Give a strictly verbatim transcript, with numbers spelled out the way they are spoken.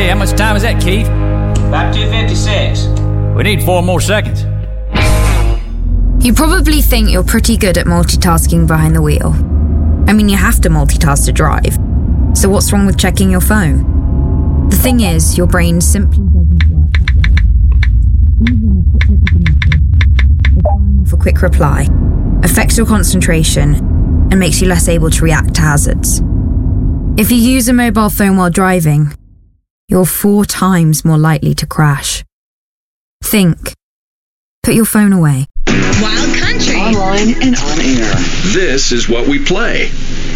Okay, how much time is that, Keith? About two fifty-six. We need four more seconds. You probably think you're pretty good at multitasking behind the wheel. I mean, you have to multitask to drive. So what's wrong with checking your phone? The thing is, your brain simply doesn't work. Even a quick for quick reply affects your concentration and makes you less able to react to hazards. If you use a mobile phone while driving, you're four times more likely to crash. Think. Put your phone away. Wild Country. Online and on air. This is what we play.